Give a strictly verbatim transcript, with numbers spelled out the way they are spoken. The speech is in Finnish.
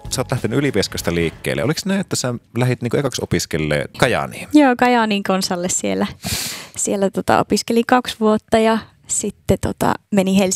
sä oot lähtenyt Ylivieskasta liikkeelle. Oliko näin, että sä lähdit niin ekaksi opiskelemaan Kajaaniin? Joo, Kajaanin konsalle siellä, siellä tota, opiskelin kaksi vuotta ja sitten tota, menin Helsingin